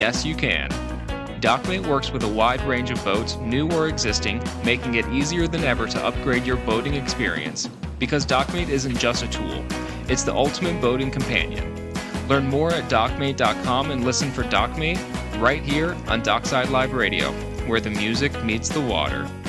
Yes, you can. Dockmate works with a wide range of boats, new or existing, making it easier than ever to upgrade your boating experience. Because Dockmate isn't just a tool, it's the ultimate boating companion. Learn more at dockmate.com and listen for Dockmate right here on Dockside Live Radio, where the music meets the water.